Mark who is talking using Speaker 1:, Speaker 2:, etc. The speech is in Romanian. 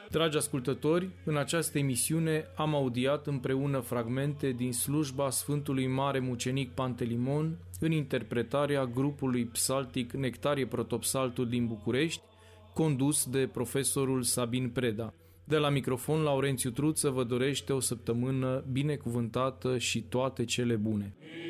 Speaker 1: Dragi ascultători, în această emisiune am audiat împreună fragmente din slujba Sfântului Mare Mucenic Pantelimon în interpretarea grupului psaltic Nectarie Protopsaltul din București, condus de profesorul Sabin Preda. De la microfon, Laurențiu Truță vă dorește o săptămână binecuvântată și toate cele bune.